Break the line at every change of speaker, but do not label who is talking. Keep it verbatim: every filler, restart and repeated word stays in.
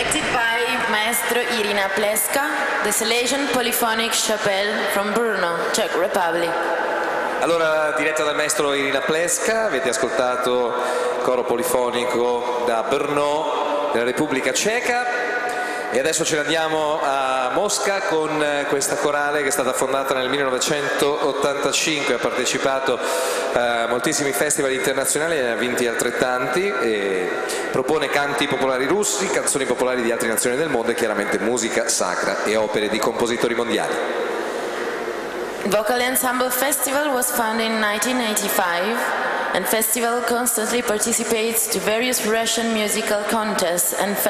directed by Maestro Irina Pleska, the Salesian Polyphonic Chapel from Brno, Czech Republic.
Allora, diretta dal maestro Irina Pleska, avete ascoltato il coro polifonico da Brno, della Repubblica Ceca. E adesso ce ne andiamo a Mosca con questa corale che è stata fondata nel millenovecentottantacinque, ha partecipato a moltissimi festival internazionali, ne ha vinti altrettanti e propone canti popolari russi, canzoni popolari di altre nazioni del mondo e chiaramente musica sacra e opere di compositori mondiali.
Vocal Ensemble Festival was founded in nineteen eighty-five and festival constantly participates to various Russian musical contests and